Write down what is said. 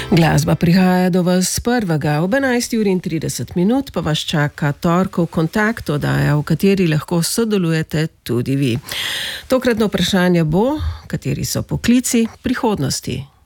Glasba prihaja do vas prvega ob 11:30, pa vas čaka torkov kontakt oddaja, v kateri lahko sodelujete tudi vi. Tokratno vprašanje bo, kateri so poklici prihodnosti.